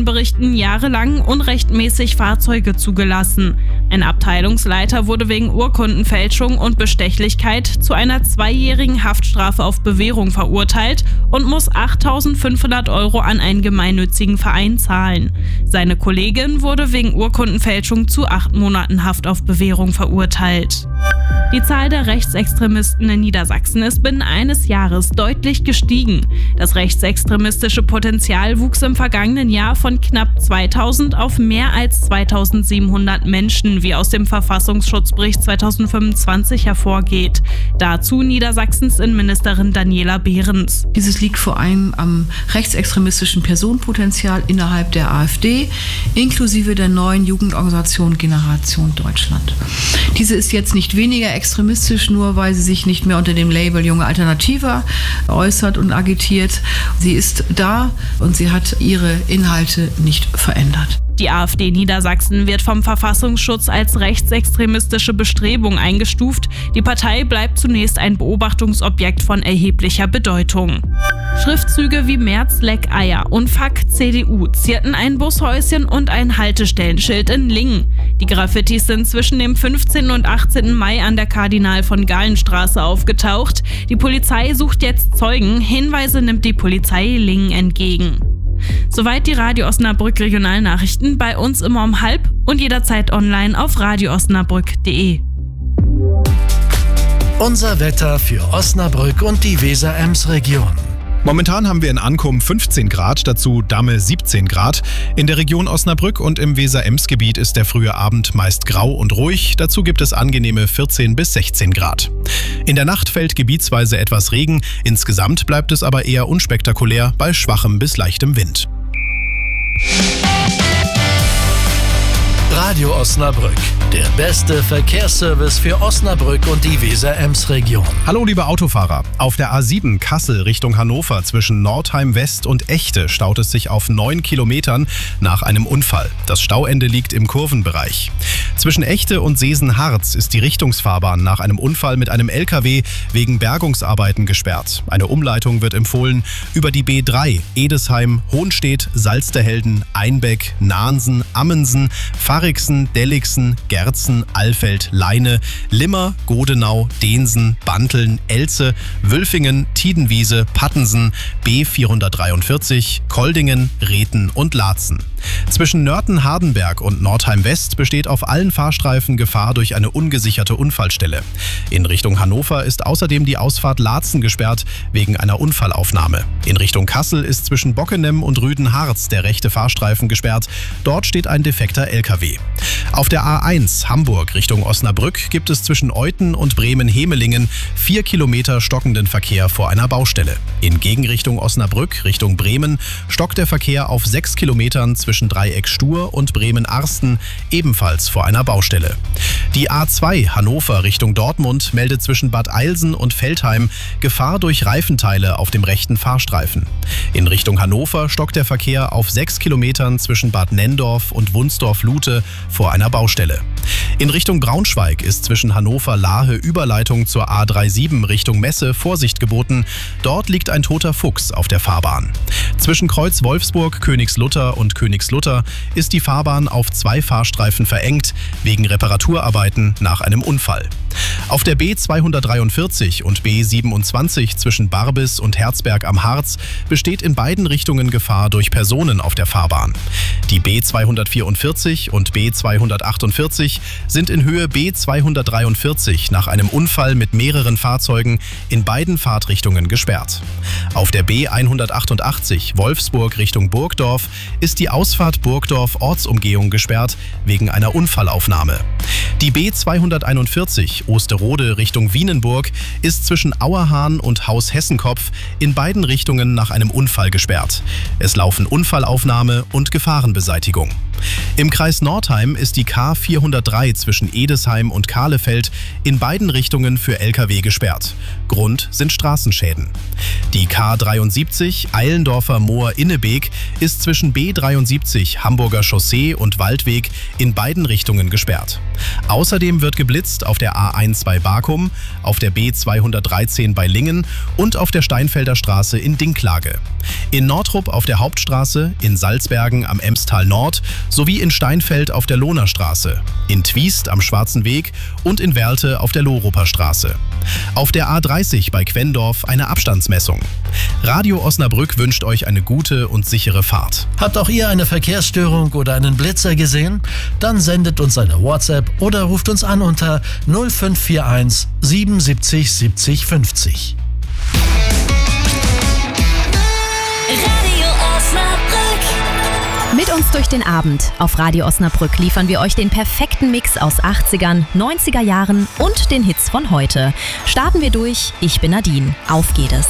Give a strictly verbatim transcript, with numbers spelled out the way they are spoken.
Medienberichten jahrelang unrechtmäßig Fahrzeuge zugelassen. Ein Abteilungsleiter wurde wegen Urkundenfälschung und Bestechlichkeit zu einer zweijährigen Haftstrafe auf Bewährung verurteilt und muss achttausendfünfhundert Euro an einen gemeinnützigen Verein zahlen. Seine Kollegin wurde wegen Urkundenfälschung zu acht Monaten Haft auf Bewährung verurteilt. Die Zahl der Rechtsextremisten in Niedersachsen ist binnen eines Jahres deutlich gestiegen. Das rechtsextremistische Potenzial wuchs im vergangenen Jahr von knapp zweitausend auf mehr als zweitausendsiebenhundert Menschen, wie aus dem Verfassungsschutzbericht zweitausendfünfundzwanzig hervorgeht. Dazu Niedersachsens Innenministerin Daniela Behrens. Dieses liegt vor allem am rechtsextremistischen Personenpotenzial innerhalb der AfD, inklusive der neuen Jugendorganisation Generation Deutschland. Diese ist jetzt nicht weniger extremistisch, nur weil sie sich nicht mehr unter dem Label Junge Alternative äußert und agitiert. Sie ist da und sie hat ihre Inhalte nicht verändert. Die AfD Niedersachsen wird vom Verfassungsschutz als rechtsextremistische Bestrebung eingestuft. Die Partei bleibt zunächst ein Beobachtungsobjekt von erheblicher Bedeutung. Schriftzüge wie Merz leck Eier und Fuck C D U zierten ein Bushäuschen und ein Haltestellenschild in Lingen. Die Graffitis sind zwischen dem fünfzehnten und achtzehnten Mai an der Kardinal von Gallenstraße aufgetaucht. Die Polizei sucht jetzt Zeugen. Hinweise nimmt die Polizei Lingen entgegen. Soweit die Radio Osnabrück Regionalnachrichten, bei uns immer um halb und jederzeit online auf radio osnabrück punkt de. Unser Wetter für Osnabrück und die Weser-Ems-Region. Momentan haben wir in Ankum fünfzehn Grad, dazu Damme siebzehn Grad. In der Region Osnabrück und im Weser-Ems-Gebiet ist der frühe Abend meist grau und ruhig. Dazu gibt es angenehme vierzehn bis sechzehn Grad. In der Nacht fällt gebietsweise etwas Regen. Insgesamt bleibt es aber eher unspektakulär bei schwachem bis leichtem Wind. Radio Osnabrück, der beste Verkehrsservice für Osnabrück und die Weser-Ems-Region. Hallo liebe Autofahrer, auf der A sieben Kassel Richtung Hannover zwischen Nordheim West und Echte staut es sich auf neun Kilometern nach einem Unfall. Das Stauende liegt im Kurvenbereich. Zwischen Echte und Seesen-Harz ist die Richtungsfahrbahn nach einem Unfall mit einem L K W wegen Bergungsarbeiten gesperrt. Eine Umleitung wird empfohlen über die B drei, Edesheim, Hohnstedt, Salzderhelden, Einbeck, Nahnsen, Ammensen, Farriksen, Delligsen, Gerzen, Alfeld, Leine, Limmer, Godenau, Densen, Banteln, Elze, Wülfingen, Tiedenwiese, Pattensen, B vierhundertdreiundvierzig, Koldingen, Rethen und Laatzen. Zwischen Nörten-Hardenberg und Nordheim-West besteht auf allen Fahrstreifen Gefahr durch eine ungesicherte Unfallstelle. In Richtung Hannover ist außerdem die Ausfahrt Laatzen gesperrt wegen einer Unfallaufnahme. In Richtung Kassel ist zwischen Bockenem und Rüden-Harz der rechte Fahrstreifen gesperrt. Dort steht ein defekter L K W. Auf der A eins Hamburg Richtung Osnabrück gibt es zwischen Euthen und Bremen-Hemelingen vier Kilometer stockenden Verkehr vor einer Baustelle. In Gegenrichtung Osnabrück Richtung Bremen stockt der Verkehr auf sechs Kilometern zwischen Dreieck Stur und Bremen-Arsten, ebenfalls vor einer Baustelle. Die A zwei Hannover Richtung Dortmund meldet zwischen Bad Eilsen und Veltheim Gefahr durch Reifenteile auf dem rechten Fahrstreifen. In Richtung Hannover stockt der Verkehr auf sechs Kilometern zwischen Bad Nenndorf und Wunsdorf-Lute vor einer Baustelle. In Richtung Braunschweig ist zwischen Hannover-Lahe Überleitung zur A siebenunddreißig Richtung Messe Vorsicht geboten. Dort liegt ein toter Fuchs auf der Fahrbahn. Zwischen Kreuz Wolfsburg, Königslutter und Königslutter ist die Fahrbahn auf zwei Fahrstreifen verengt, wegen Reparaturarbeiten nach einem Unfall. Auf der B zweihundertdreiundvierzig und B siebenundzwanzig zwischen Barbis und Herzberg am Harz besteht in beiden Richtungen Gefahr durch Personen auf der Fahrbahn. Die B zweihundertvierundvierzig und B zweihundertachtundvierzig sind in Höhe B zweihundertdreiundvierzig nach einem Unfall mit mehreren Fahrzeugen in beiden Fahrtrichtungen gesperrt. Auf der B hundertachtundachtzig Wolfsburg Richtung Burgdorf ist die Ausfahrt Burgdorf Ortsumgehung gesperrt wegen einer Unfallaufnahme. Die B zweihunderteinundvierzig Osterode Richtung Wienenburg ist zwischen Auerhahn und Haus Hessenkopf in beiden Richtungen nach einem Unfall gesperrt. Es laufen Unfallaufnahme und Gefahrenbeseitigung. Im Kreis Northeim ist die K vierhundertdrei zwischen Edesheim und Kahlefeld in beiden Richtungen für L K W gesperrt. Grund sind Straßenschäden. Die K dreiundsiebzig Eilendorfer Moor-Innebeek ist zwischen B dreiundsiebzig Hamburger Chaussee und Waldweg in beiden Richtungen gesperrt. Außerdem wird geblitzt auf der A eins bei Bakum, auf der B zweihundertdreizehn bei Lingen und auf der Steinfelder Straße in Dinklage. In Nordrup auf der Hauptstraße, in Salzbergen am Emstal Nord sowie in Steinfeld auf der Lohner Straße, in Twiest am Schwarzen Weg und in Werlte auf der Lohruper Straße. Auf der A dreißig bei Quendorf eine Abstandsmessung. Radio Osnabrück wünscht euch eine gute und sichere Fahrt. Habt auch ihr eine Verkehrsstörung oder einen Blitzer gesehen? Dann sendet uns eine WhatsApp oder ruft uns an unter null fünf vier eins siebenundsiebzig siebzig fünfzig. Radio Osnabrück. Mit uns durch den Abend auf Radio Osnabrück liefern wir euch den perfekten Mix aus achtzigern, neunziger Jahren und den Hits von heute. Starten wir durch. Ich bin Nadine. Auf geht es.